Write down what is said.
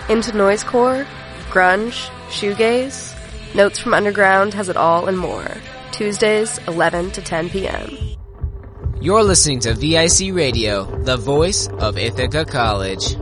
Into noisecore, grunge, shoegaze, Notes from Underground has it all and more. Tuesdays, 11 to 10 p.m. You're listening to VIC Radio, the voice of Ithaca College.